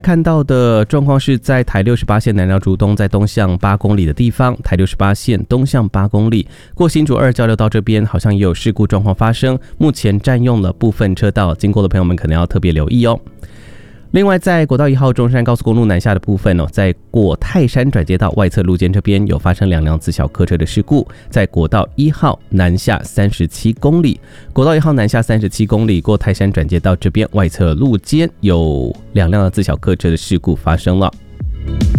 看到的状况是在台68线南寮竹东，在东向8公里的地方，台68线东向8公里，过新竹2交流道这边好像也有事故状况发生，目前占用了部分车道，经过的朋友们可能要特别留意哦。另外，在国道1号中山高速公路南下的部分在过泰山转接道外侧路肩这边有发生2辆自小客车的事故，在国道1号南下37公里，国道1号南下37公里过泰山转接道这边外侧路肩有2辆的自小客车的事故发生了。